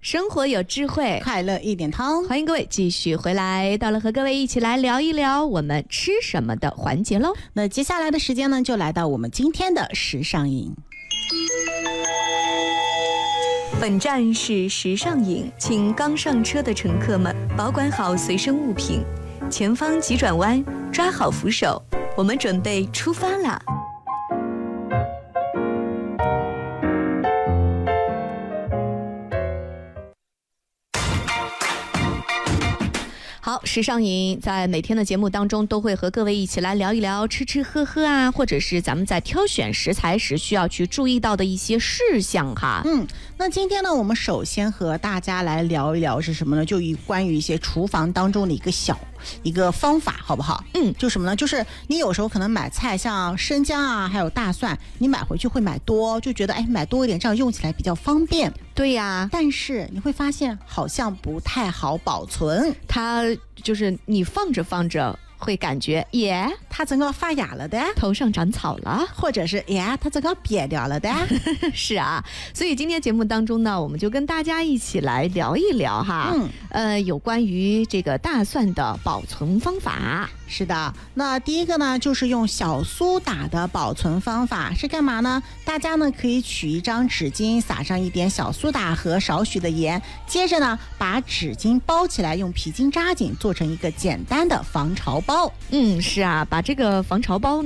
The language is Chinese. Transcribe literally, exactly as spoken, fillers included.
生活有智慧， 快乐一点通。 欢迎各位继续回来，到了和各位一起来聊一聊我们吃什么的环节喽。 那接下来的时间呢，就来到我们今天的时尚饮。 本站是时尚饮，请刚上车的乘客们保管好随身物品，前方急转弯，抓好扶手，我们准备出发啦。好，时尚饮在每天的节目当中都会和各位一起来聊一聊吃吃喝喝啊，或者是咱们在挑选食材时需要去注意到的一些事项哈。 嗯，那今天呢，我们首先和大家来聊一聊是什么呢？就关于一些厨房当中的一个小一个方法，好不好？ 嗯， 就什么呢？就是你有时候可能买菜，像生姜啊，还有大蒜，你买回去会买多，就觉得哎买多一点，这样用起来比较方便。 对呀， 但是你会发现好像不太好保存， 它就是你放着放着会感觉耶， 它整个发芽了的， 头上长草了， 或者是耶，它整个瘪掉了的。 是啊，所以今天节目当中呢，我们就跟大家一起来聊一聊哈， 嗯， 呃，有关于这个大蒜的保存方法。 是的，那第一个呢，就是用小苏打的保存方法是干嘛呢？大家呢可以取一张纸巾，撒上一点小苏打和少许的盐，接着呢把纸巾包起来，用皮筋扎紧，做成一个简单的防潮包。 嗯，是啊，把这个防潮包